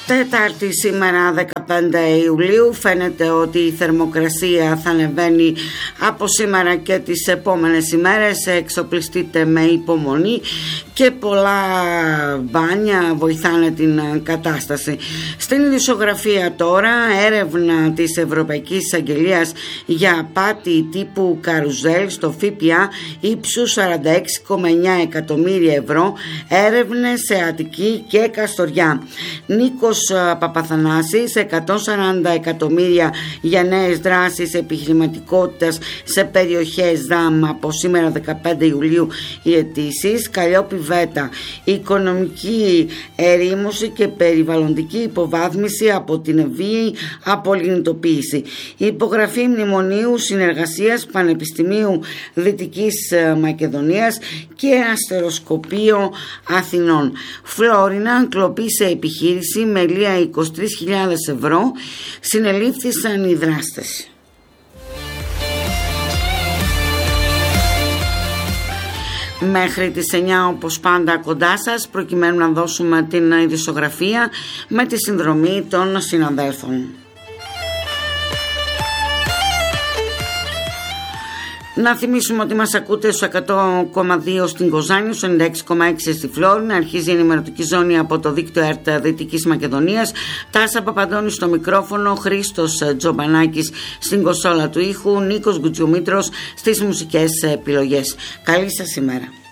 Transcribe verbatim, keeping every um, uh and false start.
Τετάρτη σήμερα δεκαπέντε Ιουλίου, φαίνεται ότι η θερμοκρασία θα ανεβαίνει από σήμερα και τις επόμενες ημέρες. Εξοπλιστείτε με υπομονή και πολλά μπάνια βοηθάνε την κατάσταση. Στην ειδησιογραφία τώρα, έρευνα της Ευρωπαϊκής Αγγελίας για απάτη τύπου καρουζέλ στο ΦΠΑ ύψους σαράντα έξι κόμμα εννιά εκατομμύρια ευρώ, έρευνες σε Αττική και Καστοριά. Νίκος Παπαθανάσης, εκατόν σαράντα εκατομμύρια για νέες δράσεις επιχειρηματικότητας σε περιοχές ΔΑΜ από σήμερα δεκαπέντε Ιουλίου οι αιτήσεις. Καλλιόπη Βέτα, οικονομική ερήμωση και περιβαλλοντική υποβάθμιση από την ευβίαιη απολιγνητοποίηση. Υπογραφή μνημονίου συνεργασίας Πανεπιστημίου Δυτικής Μακεδονίας και αστεροσκοπείο Αθηνών. Φλόρινα, κλοπή σε επιχείρηση με λία είκοσι τρεις χιλιάδες ευρώ, συνελήφθησαν οι δράστες. Μέχρι τις εννιά όπως πάντα κοντά σας, προκειμένου να δώσουμε την ειδησιογραφία με τη συνδρομή των συναδέλφων. Να θυμίσουμε ότι μας ακούτε στο εκατό κόμμα δύο στην Κοζάνη, στο ενενήντα έξι κόμμα έξι στη Φλόρινα. Αρχίζει η ενημερωτική ζώνη από το δίκτυο ΕΡΤ Δυτικής Μακεδονίας. Τάσα Παπαντώνη στο μικρόφωνο, Χρήστος Τζομπανάκης στην κονσόλα του ήχου, Νίκος Γκουτζιομήτρος στις μουσικές επιλογές. Καλή σας ημέρα.